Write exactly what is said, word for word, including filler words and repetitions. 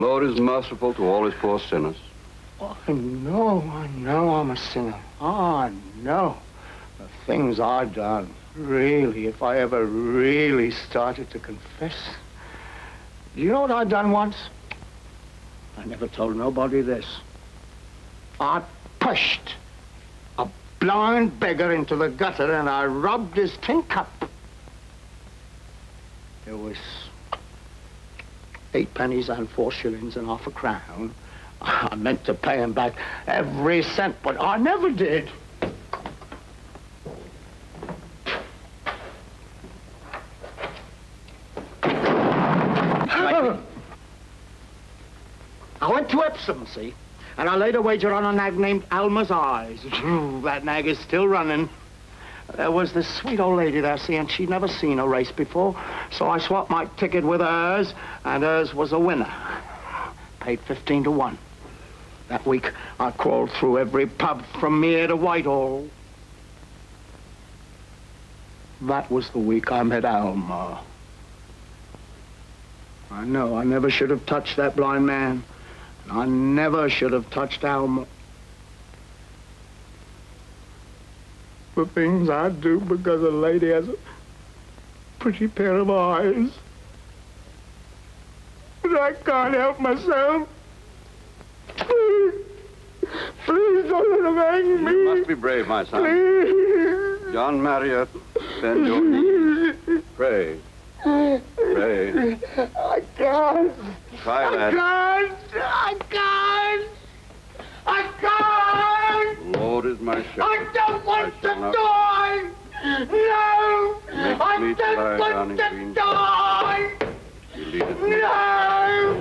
Lord is merciful to all his poor sinners. Oh, I know, I know I'm a sinner. Oh, I know. The things I've done, really, if I ever really started to confess. Do you know what I'd done once? I never told nobody this. I pushed a blind beggar into the gutter and I robbed his tin cup. There was eight pennies and four shillings and half a crown. I meant to pay him back every cent, but I never did. I went to Epsom, see, and I laid a wager on a nag named Alma's Eyes. That nag is still running. There was this sweet old lady there, see, and she'd never seen a race before, so I swapped my ticket with hers, and hers was a winner. Paid fifteen to one. That week, I crawled through every pub from here to Whitehall. That was the week I met Alma. I know, I never should have touched that blind man. I never should have touched Alma. The things I do because a lady has a pretty pair of eyes. But I can't help myself. Please, please don't let them hang me. You must be brave, my son. Please. John Marriott, bend your knees. Pray. Pray. I can't. Try I that. can't. I can't. I can't. The Lord is my shepherd. I don't want I to shall not die. No. Makes I me to lie don't down want in to green die. He leadeth me. No.